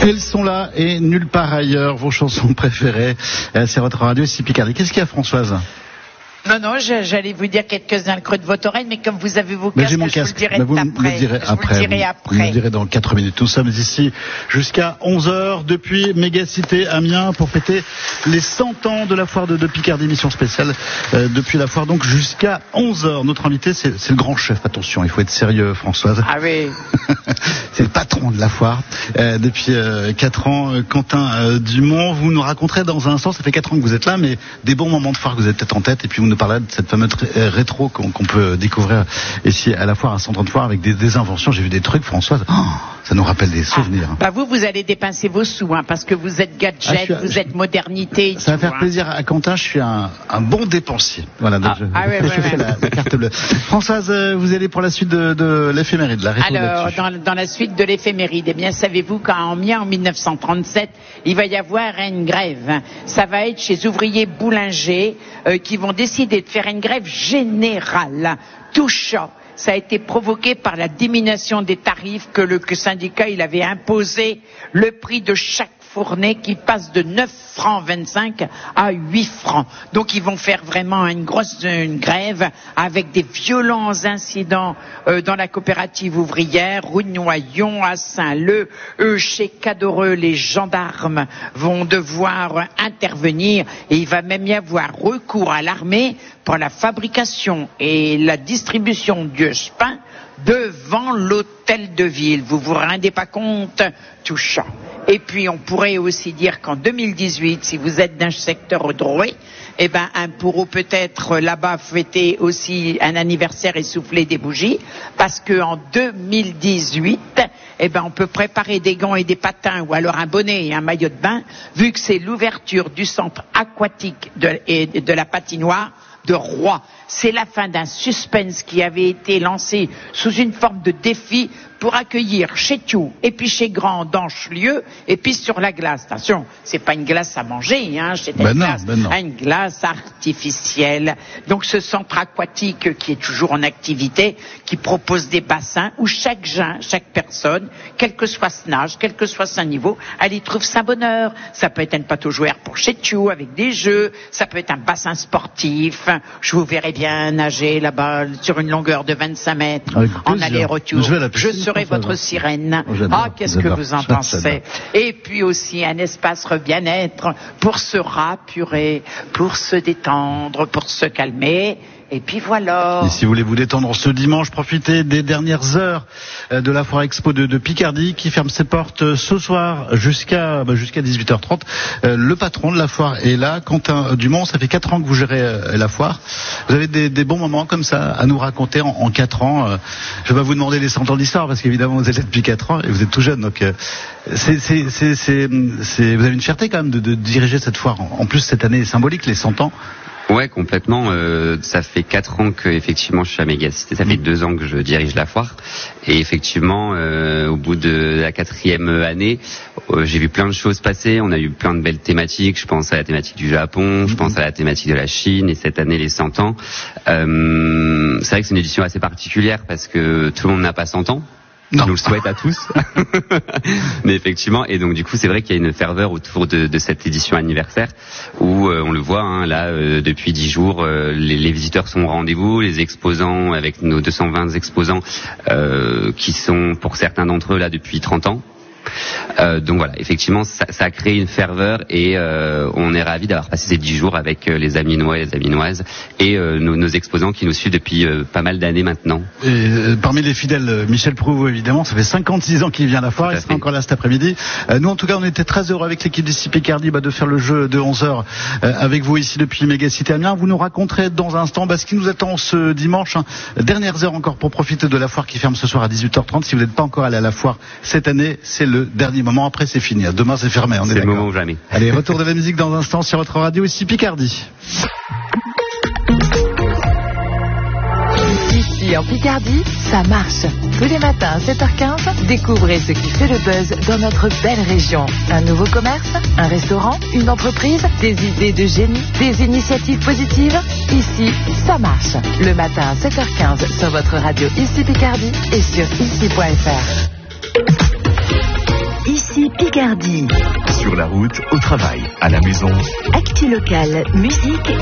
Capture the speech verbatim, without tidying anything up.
Elles sont là et nulle part ailleurs, vos chansons préférées. C'est votre radio ici Picardie. Qu'est-ce qu'il y a, Françoise ? Non, non, j'allais vous dire quelques-uns le creux de votre oreille, mais comme vous avez vos casques, j'ai mon je casque. vous le dirai vous après. Me direz je après. vous le dirai après. Vous me direz dans quatre minutes. Nous sommes ici jusqu'à onze heures depuis Mégacité Amiens pour fêter les cent ans de la foire de, de Picardie, émission spéciale euh, depuis la foire, donc jusqu'à onze heures. Notre invité, c'est, c'est le grand chef. Attention, il faut être sérieux, Françoise. Ah oui. C'est le patron de la foire euh, depuis euh, quatre ans, euh, Quentin euh, Dumont. Vous nous raconterez dans un instant, ça fait quatre ans que vous êtes là, mais des bons moments de foire que vous êtes peut-être en tête, et puis vous nous parlerez de cette fameuse rétro qu'on, qu'on peut découvrir ici à la foire, à cent ans de foire, avec des, des inventions. J'ai vu des trucs, Françoise, oh, ça nous rappelle des souvenirs. Ah, bah vous, vous allez dépenser vos sous, hein, parce que vous êtes gadget, ah, suis, vous je, êtes modernité. Ça va faire hein. plaisir à Quentin, je suis un, un bon dépensier. Voilà, donc ah, je, ah, je, ouais, je ouais, fais ouais. La, la carte bleue. Françoise, vous allez pour la suite de, de l'éphéméride, la rétro. Alors, dans, dans la suite de l'éphéméride, eh bien, savez-vous qu'en Amiens, en mille neuf cent trente-sept, il va y avoir une grève. Ça va être chez ouvriers boulangers euh, qui vont décider de faire une grève générale, touchant. Ça a été provoqué par la diminution des tarifs que le que syndicat il avait imposé, le prix de chaque fournée qui passe de neuf francs vingt-cinq à huit francs. Donc ils vont faire vraiment une grosse une grève avec des violents incidents euh, dans la coopérative ouvrière, rue de Noyon, à Saint-Leu, eux, chez Cadoreux, les gendarmes vont devoir intervenir et il va même y avoir recours à l'armée pour la fabrication et la distribution du pain devant l'hôtel de ville. Vous vous rendez pas compte? Touchant. Et puis on pourrait aussi dire qu'en deux mille dix-huit, si vous êtes d'un secteur droué, eh ben un pourront peut-être là-bas fêter aussi un anniversaire et souffler des bougies, parce que en deux mille dix-huit, eh ben on peut préparer des gants et des patins, ou alors un bonnet et un maillot de bain, vu que c'est l'ouverture du centre aquatique de, et de la patinoire de Roy. C'est la fin d'un suspense qui avait été lancé sous une forme de défi pour accueillir chez Thiou et puis chez Grand d'Anchelieu et puis sur la glace. Attention, c'est pas une glace à manger, hein, c'est une, ben glace, non, ben non. une glace artificielle. Donc ce centre aquatique qui est toujours en activité, qui propose des bassins où chaque jeune, chaque personne, quel que soit son âge, quel que soit son niveau, elle y trouve sa bonheur. Ça peut être un plateau joueur pour chez Thiou avec des jeux, ça peut être un bassin sportif. Je vous verrai bien nager là-bas sur une longueur de vingt-cinq mètres en aller-retour. Je, Je serai votre sirène. Oh, ah, qu'est-ce j'adore. que vous en pensez? Et puis aussi un espace bien-être pour se rapurer, pour se détendre, pour se calmer. Et puis voilà. Et si vous voulez vous détendre ce dimanche, profitez des dernières heures de la Foire Expo de, de Picardie qui ferme ses portes ce soir jusqu'à bah, jusqu'à dix-huit heures trente. Euh, le patron de la foire est là, Quentin Dumont. Ça fait quatre ans que vous gérez euh, la foire. Vous avez des, des bons moments comme ça à nous raconter en, en quatre ans. Euh, je vais pas vous demander les cent ans d'histoire parce qu'évidemment vous êtes là depuis quatre ans et vous êtes tout jeune. Donc euh, c'est, c'est, c'est, c'est, c'est, vous avez une fierté quand même de, de diriger cette foire. En plus cette année est symbolique, les cent ans. Ouais, complètement. Euh, ça fait quatre ans que effectivement je suis à Mégacité. Ça fait deux ans que je dirige la foire. Et effectivement, euh, au bout de la quatrième année, euh, j'ai vu plein de choses passer. On a eu plein de belles thématiques. Je pense à la thématique du Japon, je pense à la thématique de la Chine. Et cette année, les cent ans. Euh, c'est vrai que c'est une édition assez particulière parce que tout le monde n'a pas cent ans. Non. Je nous le souhaite à tous. Mais effectivement, et donc du coup, c'est vrai qu'il y a une ferveur autour de, de cette édition anniversaire où euh, on le voit, hein, là, euh, depuis dix jours, euh, les, les visiteurs sont au rendez-vous, les exposants, avec nos deux cent vingt exposants, euh, qui sont pour certains d'entre eux là depuis trente ans. Euh, donc voilà, effectivement, ça, ça a créé une ferveur et euh, on est ravis d'avoir passé ces dix jours avec euh, les Amiénois et les Amiénoises et euh, nos, nos exposants qui nous suivent depuis euh, pas mal d'années maintenant. Et euh, parmi les fidèles, Michel Provost évidemment, ça fait cinquante-six ans qu'il vient à la foire, il sera encore là cet après-midi. Euh, nous en tout cas, on était très heureux avec l'équipe d'ici Picardie bah, de faire le jeu de onze heures euh, avec vous ici depuis Mégacité Amiens. Vous nous raconterez dans un instant bah, ce qui nous attend ce dimanche. Hein. Dernières heures encore pour profiter de la foire qui ferme ce soir à dix-huit heures trente. Si vous n'êtes pas encore allé à la foire cette année, c'est le dernier moment. Après, c'est fini. Demain, c'est fermé. On est, c'est d'accord. le moment ou jamais. Allez, retour de la musique dans un instant sur votre radio ici Picardie. Ici en Picardie, ça marche. Tous les matins à sept heures quinze, découvrez ce qui fait le buzz dans notre belle région. Un nouveau commerce, un restaurant, une entreprise, des idées de génie, des initiatives positives. Ici, ça marche. Le matin à sept heures quinze sur votre radio ici Picardie et sur ici point f r. Ici Picardie. Sur la route, au travail, à la maison. Actu Local, musique